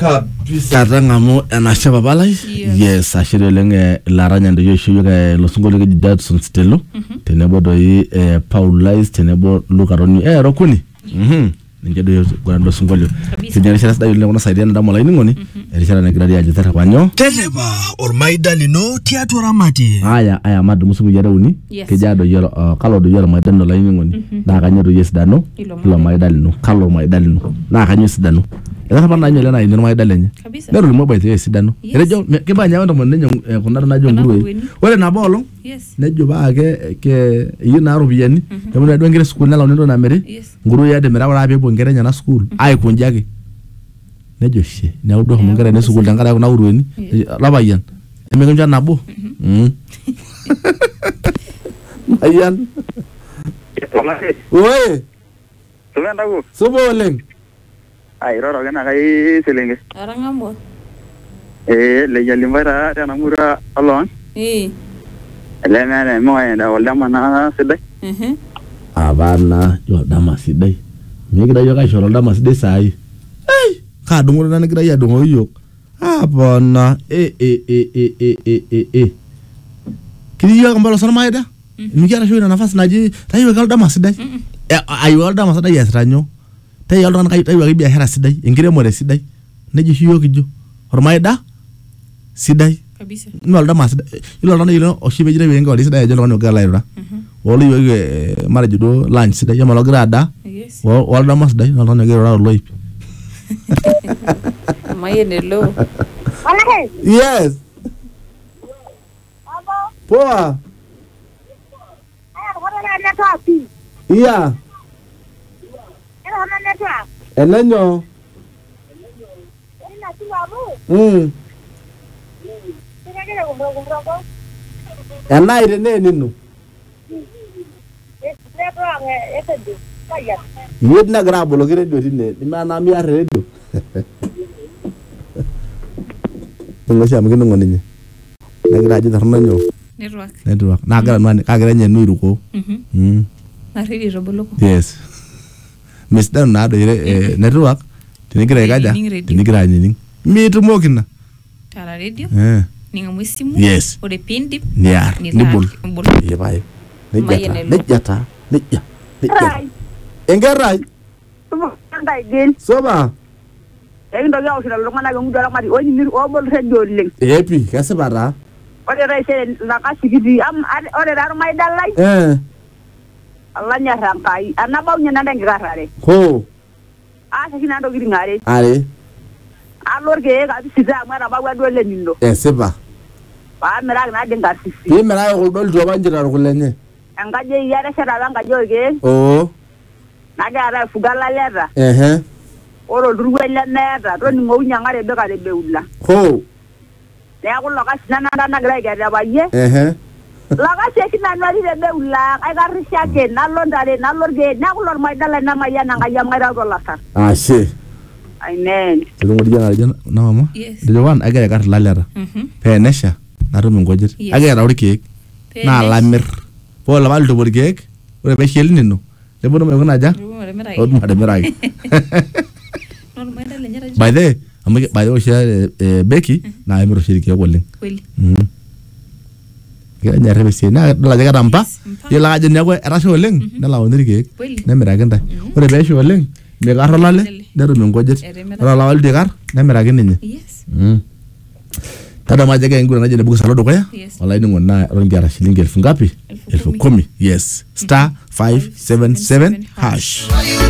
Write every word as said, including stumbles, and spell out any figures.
kabisa tangamu anasha babalai yes ashire lenge laranya ndio yeshiyo ke losungolo ke Dadson Stelo tenebo doi Paulais tenebo Lukaroni eh rokuni mhm ninge do gwando sungolo kijana shara sida yule ngona saidia ndamo laini ngoni erishara na gradi aje tata kwanyo teteba ormaida lino tiatu ramati aya aya madu musumu yara uni kijado yoro kalo do yoro maida no laini ngoni na kanyo yes dano lo maida lino kalo maida lino na kanyo sidano ela hapa nanyo lena ino maida lenye nero limo baite yes sidano erejo kibanya ndo monenyo kunara najo nguruwe wale na bolo nejo baage ke yina rubiani yamuna dwengere school nala ndo na mere nguruwe yade mera wala bebo ngere na school ai kunjage nejo she ne udo mungere ne school dangara kuna urweni labayan emegonja nabo mm ayan oye Tulenda ku soboleng ai roro gana kai selenge Arangambo. Eh le yalimara tana mura alon Eh. le mane mo enda wala mana sidai Mhm. abana yo dama sidai migira yo ka shoro dama sidai sai ei ka dungo na ngira ya dungo yo abana e e e e e e e e kiriyo kambalo sana maida migira shoro na nafasi naji tayo ka dama sidai ayo dama sidai yasranyo tayo ndo kan tayo ga biashara sidai ingire mo re sidai neji shiyo kijo hormaida sidai Kabisa. no dama sidai ilo ndo ilo oshibe jire wenga wali sidai jolo no ga laira wali yo mara judo lunch sidai yama lo grada Yes. wal dama sidai no ndo ga ro loip Mayene lo. yes poa iya enenyo mm ena ire ne ninu yed na grabo lo gire do tine ma na mi are do ngo sha mgino ngoni na gira je tarna nyo Network. network na gira mani ka gira nyenu iruko Mhm. mm Na redi roboloko. yes Mister na do ire network tinigira gaja tinigira nyini mi tumokina Tara radio. eh Ninga mwisimu. Yes. Ode pindi. niar nibul Nibul. ye bai nejata Mayene lo. nejata nejja nejja engerai Anda igen. soba Eng do yaw sira lo ngana ngu dara mari o ni o bol radio leng. epi kasebara O de rai se la ka sigidi am o de dar mai dalai. eh Allah nya rankai. Ana baw nya nanda ngarare. ko A sa kina do gidi ngare. are Alor ge ga sida mara ba wa do le nindo. eh seba Ba mera na de ngar sisi. ye mera ko dol do banjira ko lenye Anga je yara sira langa jo ge. oh Na ga ra fugala lera. eh eh Oro durwe le nera. Do ni mo nya ngare be ga de beula. ko Ne ko lo ka sina na na gra ga ba ye. eh eh Laga seki na nwari de beula. Ai ga risha ke na londare na lorge na ko lor mai dala na mai ya na ga ya mai ra do la ta. ah she Amen. Lungo dijana jana na mama Yes. de wan agere kar lalera Mhm. penesha na rumu ngojit Yes. agere rawri kek na Penes. lamir po la baldo bor kek ore be shel ninu le bono me gona ja Rumo de merai. od ma de mirai No no maida lenyara. by the amage by the osha beki na amiro shiriki yolen Kweli. mm ga nyare be sina la jaga rampa ye la je ne ko rasho len na la onri kek Kweli. na mira ganda ore be sho len me ga rolale de rumu ngojit ora la wal de gar na mira gani Yes. mm tada majaga ngura naje ne buku salo do kaya Yes. wala ni ngona rongi ara shilingi elfu ngapi Elfu elfu kumi. kumi yes star five seven seven hash